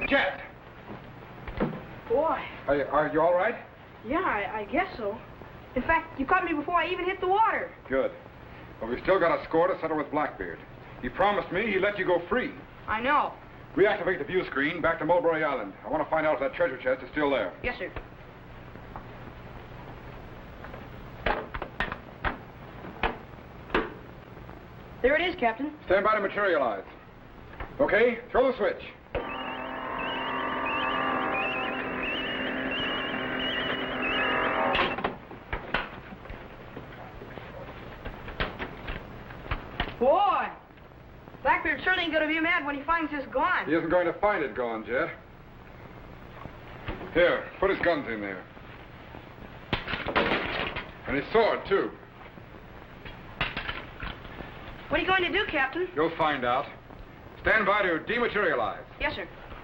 Jet! Boy. Are you all right? Yeah, I guess so. In fact, you caught me before I even hit the water. Good. But we still got a score to settle with Blackbeard. He promised me he'd let you go free. I know. Reactivate the view screen back to Mulberry Island. I want to find out if that treasure chest is still there. Yes, sir. There it is, Captain. Stand by to materialize. Okay, throw the switch. Boy! Blackbeard's certainly going to be mad when he finds this gone. He isn't going to find it gone, Jet. Here, put his guns in there. And his sword, too. What are you going to do, Captain? You'll find out. Stand by to dematerialize. Yes, sir.